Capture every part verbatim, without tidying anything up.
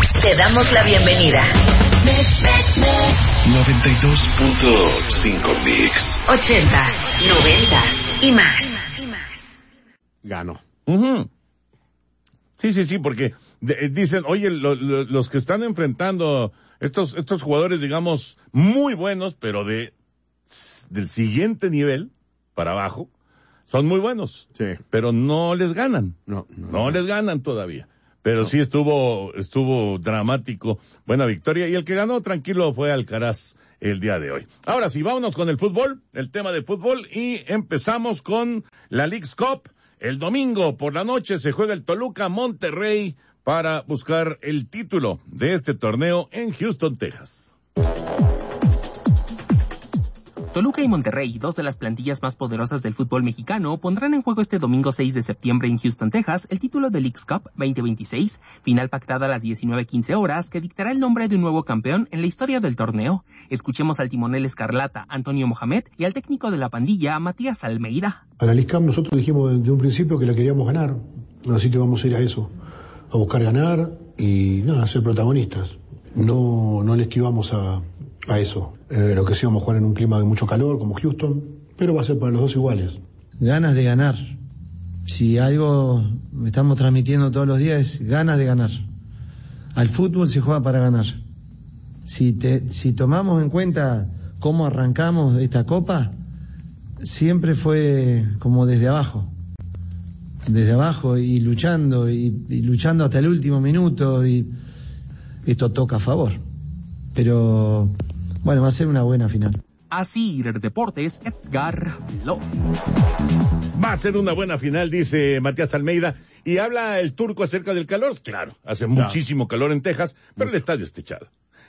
Te damos la bienvenida. noventa y dos punto cinco Mix. Ochentas, noventas y más. Ganó. Uh-huh. Sí, sí, sí, porque de, dicen, oye, lo, lo, los que están enfrentando estos estos jugadores, digamos, muy buenos, pero de del siguiente nivel para abajo, son muy buenos. Sí. Pero no les ganan. No, no, No, no. les ganan todavía. Pero No. sí estuvo estuvo dramático, buena victoria, y el que ganó tranquilo fue Alcaraz el día de hoy. Ahora sí, vámonos con el fútbol, el tema de fútbol, y empezamos con la Leagues Cup. El domingo por la noche se juega el Toluca Monterrey para buscar el título de este torneo en Houston, Texas. Toluca y Monterrey, dos de las plantillas más poderosas del fútbol mexicano, pondrán en juego este domingo seis de septiembre en Houston, Texas, el título de Leagues Cup veinte veintiséis, final pactada a las diecinueve quince horas, que dictará el nombre de un nuevo campeón en la historia del torneo. Escuchemos al timonel escarlata, Antonio Mohamed, y al técnico de la pandilla, Matías Almeida. A la Leagues Cup nosotros dijimos desde un principio que la queríamos ganar, así que vamos a ir a eso, a buscar ganar y nada, ser protagonistas. No, no le esquivamos a, a eso. Eh, lo que sí vamos a jugar en un clima de mucho calor, como Houston, pero va a ser para los dos iguales. Ganas de ganar. Si algo estamos transmitiendo todos los días es ganas de ganar. Al fútbol se juega para ganar. Si, te, si tomamos en cuenta cómo arrancamos esta copa, siempre fue como desde abajo. Desde abajo y luchando, y, y luchando hasta el último minuto, y esto toca a favor. Pero bueno, va a ser una buena final. Así, Deportes, Edgar Flores. Va a ser una buena final, dice Matías Almeida. ¿Y habla el turco acerca del calor? Claro, hace Claro. muchísimo calor en Texas, pero el estadio está techado.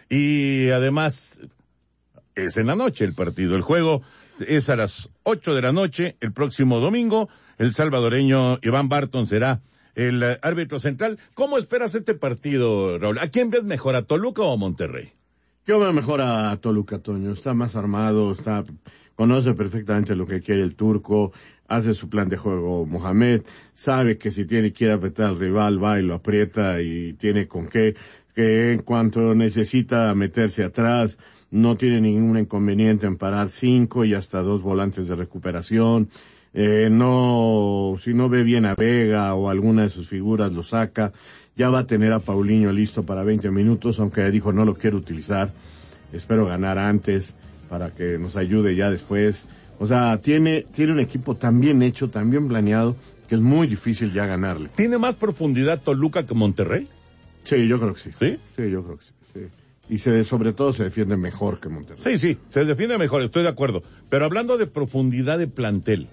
Y además, es en la noche el partido. El juego es a las ocho de la noche, el próximo domingo. El salvadoreño Iván Barton será el eh, árbitro central. ¿Cómo esperas este partido, Raúl? ¿A quién ves mejor, a Toluca o a Monterrey? Yo veo mejor a Toluca, Toño. Está más armado, está, conoce perfectamente lo que quiere el turco, hace su plan de juego Mohamed, sabe que si tiene que apretar al rival, va y lo aprieta y tiene con qué, que en cuanto necesita meterse atrás, no tiene ningún inconveniente en parar cinco y hasta dos volantes de recuperación. Eh, no, si no ve bien a Vega o alguna de sus figuras lo saca. Ya va a tener a Paulinho listo para veinte minutos, aunque dijo no lo quiero utilizar. Espero ganar antes para que nos ayude ya después. O sea, tiene, tiene un equipo tan bien hecho, tan bien planeado, que es muy difícil ya ganarle. ¿Tiene más profundidad Toluca que Monterrey? Sí, yo creo que sí. ¿Sí? Sí, yo creo que sí. sí. Y se, sobre todo se defiende mejor que Monterrey. Sí, sí, se defiende mejor, estoy de acuerdo. Pero hablando de profundidad de plantel.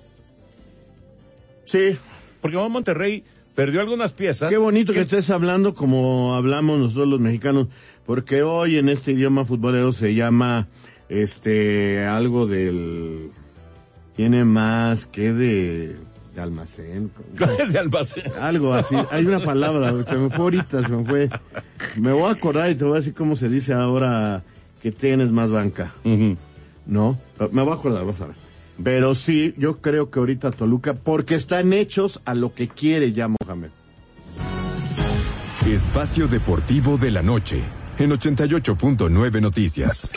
Sí. Porque Monterrey perdió algunas piezas. Qué bonito que estés hablando como hablamos nosotros los mexicanos, porque hoy en este idioma futbolero se llama este algo del tiene más que de, de almacén. de almacén. Algo así. Hay una palabra, se me fue ahorita, se me fue. Me voy a acordar y te voy a decir cómo se dice ahora que tienes más banca. Uh-huh. ¿No? Me voy a acordar, vamos a ver. Pero sí, yo creo que ahorita Toluca, porque están hechos a lo que quiere ya Mohamed. Espacio Deportivo de la Noche, en ochenta y ocho punto nueve Noticias.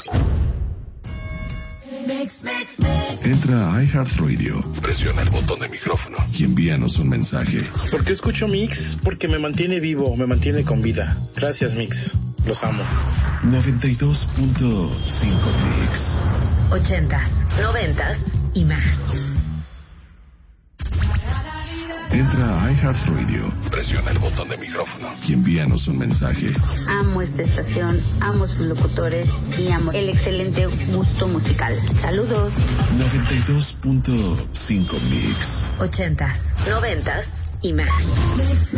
Entra a iHeartRadio, presiona el botón de micrófono y envíanos un mensaje. ¿Por qué escucho Mix? Porque me mantiene vivo, me mantiene con vida. Gracias, Mix. Los amo. noventa y dos punto cinco Mix. Ochentas, noventas y más. Entra a iHeartRadio, presiona el botón de micrófono y envíanos un mensaje. Amo esta estación, amo sus locutores y amo el excelente gusto musical. Saludos. noventa y dos punto cinco Mix. Ochentas, noventas y más.